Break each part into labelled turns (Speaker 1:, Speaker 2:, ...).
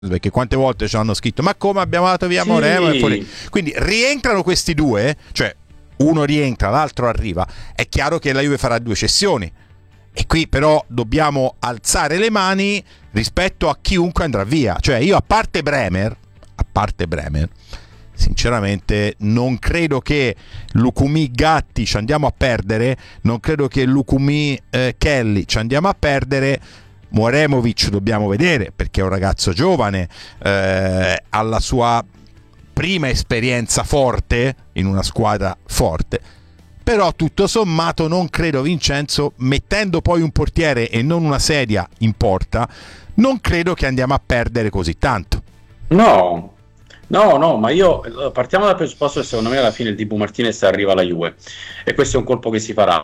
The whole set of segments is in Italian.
Speaker 1: perché quante volte ci hanno scritto ma come abbiamo dato via Moremo,
Speaker 2: Sì.
Speaker 1: quindi rientrano questi due, cioè uno rientra, l'altro arriva, è chiaro che la Juve farà due cessioni e qui però dobbiamo alzare le mani rispetto a chiunque andrà via, cioè io a parte Bremer sinceramente non credo che Lukumi Gatti ci andiamo a perdere, non credo che Lukumi Kelly ci andiamo a perdere. Moremovic dobbiamo vedere perché è un ragazzo giovane, ha la sua prima esperienza forte in una squadra forte, però tutto sommato non credo, Vincenzo, mettendo poi un portiere e non una sedia in porta, non credo che andiamo a perdere così tanto.
Speaker 2: No, no, ma io partiamo dal presupposto che secondo me alla fine il Dibu Martinez arriva alla Juve e questo è un colpo che si farà.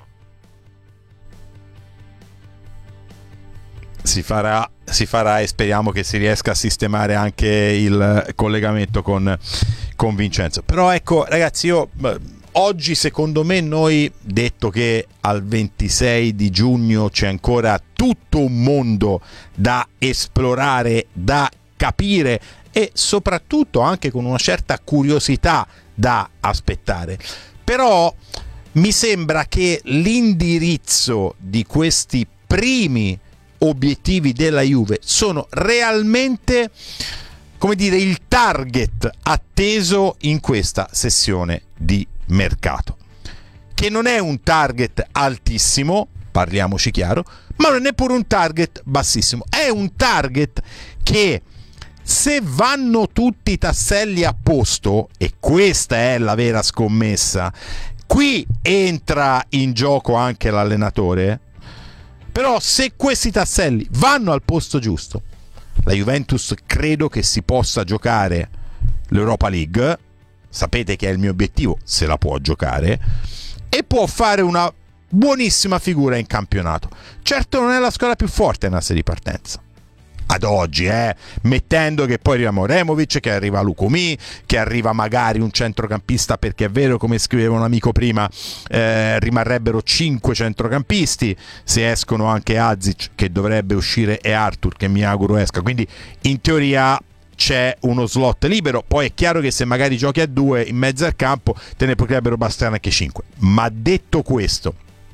Speaker 1: Si farà e speriamo che si riesca a sistemare anche il collegamento con Vincenzo. Però ecco ragazzi, io oggi secondo me noi, detto che al 26 di giugno c'è ancora tutto un mondo da esplorare, da capire e soprattutto anche con una certa curiosità da aspettare, però mi sembra che l'indirizzo di questi primi obiettivi della Juve sono realmente, come dire, il target atteso in questa sessione di mercato, che non è un target altissimo, parliamoci chiaro, ma non è neppure un target bassissimo, è un target che, se vanno tutti i tasselli a posto, e questa è la vera scommessa, qui entra in gioco anche l'allenatore. Però se questi tasselli vanno al posto giusto, la Juventus credo che si possa giocare l'Europa League, sapete che è il mio obiettivo, se la può giocare, e può fare una buonissima figura in campionato. Certo non è la squadra più forte in asse di partenza ad oggi, mettendo che poi arriva Moremovic, che arriva Lukumi, che arriva magari un centrocampista, perché è vero, come scriveva un amico prima, rimarrebbero 5 centrocampisti se escono anche Azic, che dovrebbe uscire, e Arthur, che mi auguro esca, quindi in teoria c'è uno slot libero. Poi è chiaro che se magari giochi a 2 in mezzo al campo te ne potrebbero bastare anche 5, ma detto questo,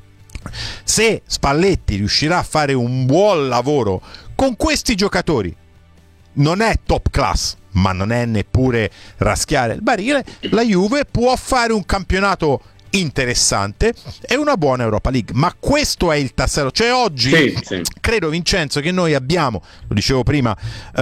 Speaker 1: se Spalletti riuscirà a fare un buon lavoro con questi giocatori, non è top class ma non è neppure raschiare il barile, la Juve può fare un campionato interessante e una buona Europa League, ma questo è il tassello, cioè oggi sì. Credo, Vincenzo, che noi abbiamo, lo dicevo prima,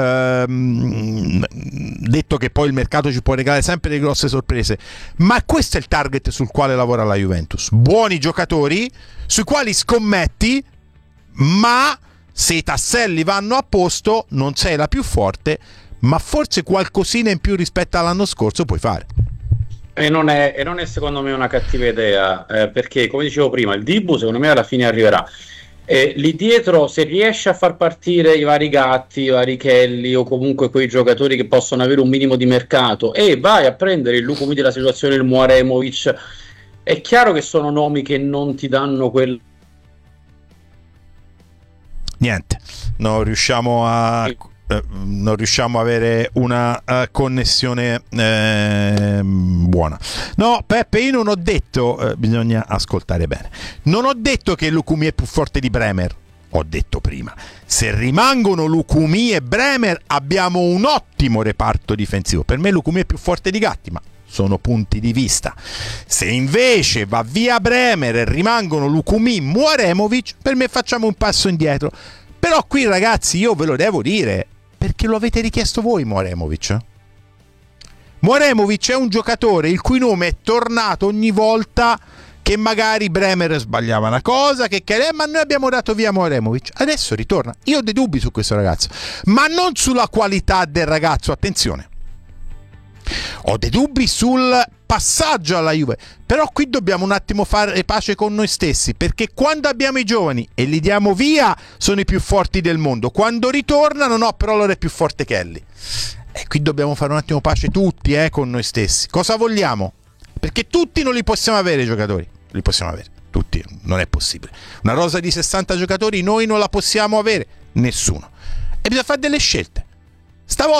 Speaker 1: detto che poi il mercato ci può regalare sempre delle grosse sorprese, ma questo è il target sul quale lavora la Juventus, buoni giocatori sui quali scommetti, ma se i tasselli vanno a posto non sei la più forte, ma forse qualcosina in più rispetto all'anno scorso puoi fare.
Speaker 2: E non è secondo me una cattiva idea, perché come dicevo prima il Dibu secondo me alla fine arriverà, lì dietro se riesce a far partire i vari Gatti, i vari Kelly o comunque quei giocatori che possono avere un minimo di mercato e vai a prendere il Lukumi della situazione, il Moremovic, è chiaro che sono nomi che non ti danno quel...
Speaker 1: Niente, non riusciamo a avere una connessione buona. No, Peppe, io non ho detto, bisogna ascoltare bene, non ho detto che Lukumi è più forte di Bremer, ho detto prima, se rimangono Lukumi e Bremer abbiamo un ottimo reparto difensivo. Per me Lukumi è più forte di Gatti, ma sono punti di vista. Se invece va via Bremer e rimangono Lukumi, Moremovic, per me facciamo un passo indietro. Però qui ragazzi io ve lo devo dire, perché lo avete richiesto voi Moremovic. Moremovic è un giocatore il cui nome è tornato ogni volta che magari Bremer sbagliava una cosa, ma noi abbiamo dato via Moremovic, adesso ritorna. Io ho dei dubbi su questo ragazzo, ma non sulla qualità del ragazzo, attenzione, ho dei dubbi sul passaggio alla Juve, però qui dobbiamo un attimo fare pace con noi stessi, perché quando abbiamo i giovani e li diamo via sono i più forti del mondo, quando ritornano no, però allora è più forte Kelly, e qui dobbiamo fare un attimo pace tutti con noi stessi. Cosa vogliamo? Perché tutti non li possiamo avere i giocatori, li possiamo avere tutti, non è possibile, una rosa di 60 giocatori noi non la possiamo avere, nessuno, e bisogna fare delle scelte. Stavolta